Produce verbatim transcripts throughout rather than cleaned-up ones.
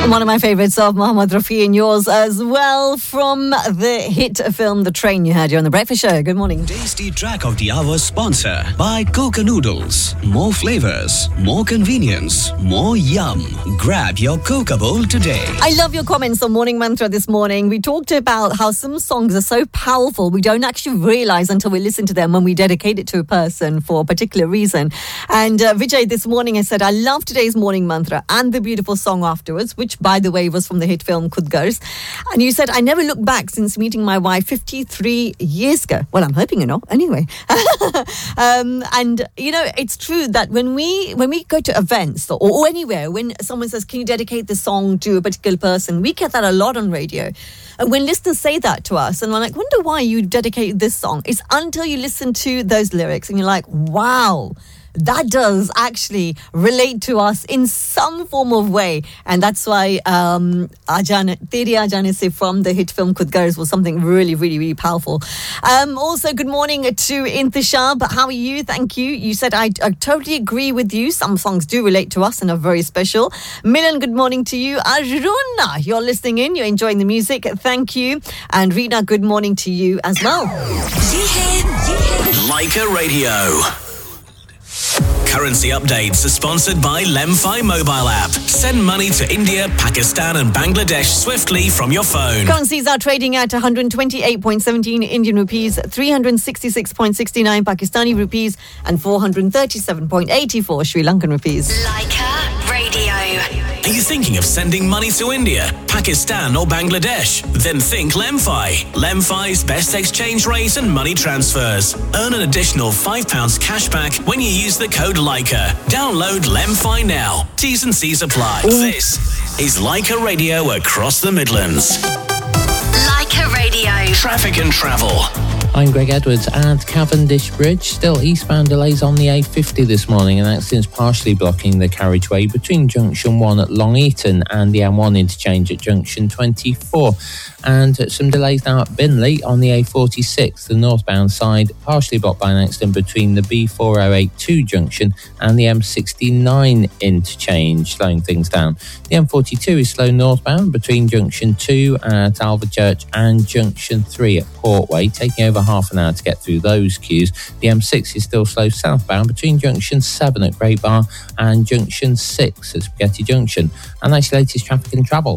One of my favourites of Mohammed Rafi, and yours as well, from the hit film The Train. You heard you on The Breakfast Show. Good morning. Tasty track of the hour sponsor by Coca Noodles. More flavours, more convenience, more yum. Grab your Coca bowl today. I love your comments on Morning Mantra this morning. We talked about how some songs are so powerful we don't actually realise until we listen to them when we dedicate it to a person for a particular reason. And uh, Vijay this morning has said, I love today's Morning Mantra and the beautiful song afterwards, which by the way was from the hit film Khudgarz. And you said, I never looked back since meeting my wife fifty-three years ago. Well, I'm hoping you know. Anyway. um, and, you know, it's true that when we when we go to events or, or anywhere, when someone says, can you dedicate this song to a particular person? We get that a lot on radio. And when listeners say that to us, and I'm like, wonder why you dedicate this song. It's until you listen to those lyrics and you're like, wow, that does actually relate to us in some form of way. And that's why um, Aajan, Teri Aajan Se from the hit film Khudgarz was something really, really, really powerful. Um, also, good morning to Intishab. How are you? Thank you. You said, I, I totally agree with you. Some songs do relate to us and are very special. Milan, good morning to you. Aruna, you're listening in. You're enjoying the music. Thank you. And Rina, good morning to you as well. Leica Radio. Currency updates are sponsored by Lemfi mobile app. Send money to India, Pakistan and Bangladesh swiftly from your phone. Currencies are trading at one hundred twenty-eight point one seven Indian rupees, three hundred sixty-six point six nine Pakistani rupees and four hundred thirty-seven point eight four Sri Lankan rupees. Leica Radio. Are you thinking of sending money to India, Pakistan or Bangladesh? Then think Lemfi. Lemfi's best exchange rate and money transfers. Earn an additional five pounds cash back when you use the code Leica. Download Lemfi now. T's and C's apply. Ooh. This is Leica Radio across the Midlands. Leica Radio. Traffic and travel. I'm Greg Edwards at Cavendish Bridge. Still eastbound delays on the A fifty this morning, and accidents partially blocking the carriageway between Junction one at Long Eaton and the M one interchange at Junction twenty-four. And some delays now at Binley on the A forty-six, the northbound side, partially blocked by an accident between the B four oh eight two junction and the M sixty-nine interchange, slowing things down. The M forty-two is slow northbound between Junction two at Alvechurch and Junction three at Portway, taking over half an hour to get through those queues. The M six is still slow southbound between Junction seven at Great Bar and Junction six at Spaghetti Junction. And that's the latest traffic and travel.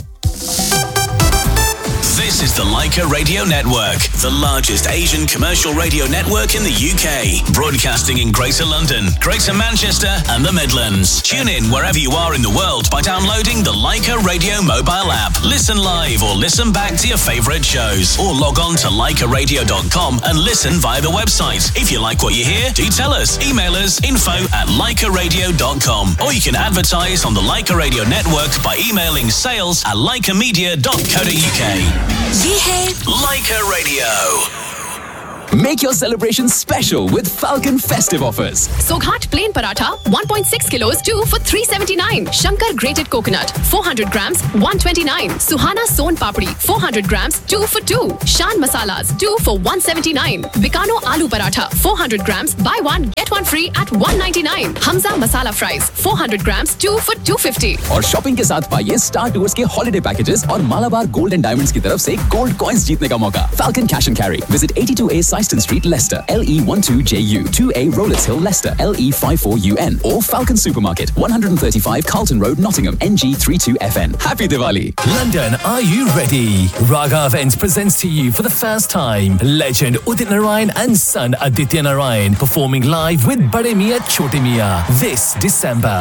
This is the Leica Radio Network, the largest Asian commercial radio network in the U K, broadcasting in Greater London, Greater Manchester and the Midlands. Tune in wherever you are in the world by downloading the Leica Radio mobile app. Listen live or listen back to your favourite shows, or log on to leica radio dot com and listen via the website. If you like what you hear, do tell us. Email us info at leica radio dot com, or you can advertise on the Leica Radio Network by emailing sales at leica media dot co dot uk. ये है Leica Radio. Make your celebration special with Falcon festive offers. Soghat plain paratha one point six kilos two for three seventy-nine. Shankar grated coconut four hundred grams one twenty-nine. Suhana son papdi four hundred grams two for two. Shan masalas two for one seventy-nine. Bikano aloo paratha four hundred grams buy one get one free at one ninety-nine. Hamza masala fries four hundred grams two for two fifty. और shopping के साथ पाइए star tours के holiday packages और Malabar gold and diamonds की तरफ से gold coins जीतने का मौका. Falcon Cash and Carry. Visit eighty-two A Syston Street, Leicester, L E twelve J U, two A Rollets Hill, Leicester, L E fifty-four U N, or Falcon Supermarket, one thirty-five Carlton Road, Nottingham, N G thirty-two F N. Happy Diwali! London, are you ready? Raga Events presents to you for the first time legend Udit Narayan and son Aditya Narayan performing live with Bade Miyan Chote Miyan this December.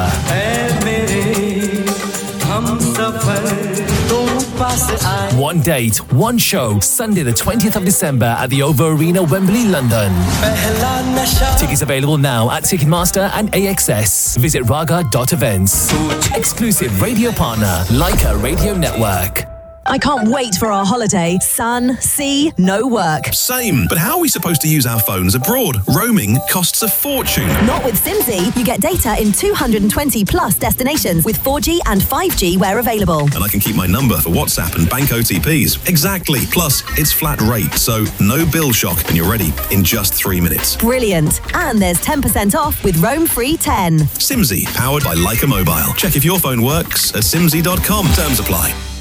One date, one show, Sunday the twentieth of December at the O V O Arena, Wembley, London. Tickets available now at Ticketmaster and A X S. Visit raga dot events. Exclusive radio partner, Leica Radio Network. I can't wait for our holiday. Sun, sea, no work. Same, but how are we supposed to use our phones abroad? Roaming costs a fortune. Not with Simsy. You get data in two hundred twenty plus destinations with four G and five G where available. And I can keep my number for WhatsApp and bank O T Ps. Exactly. Plus, it's flat rate, so no bill shock, and you're ready in just three minutes. Brilliant. And there's ten percent off with Roam Free ten. Simsy, powered by Leica Mobile. Check if your phone works at simsy dot com. Terms apply.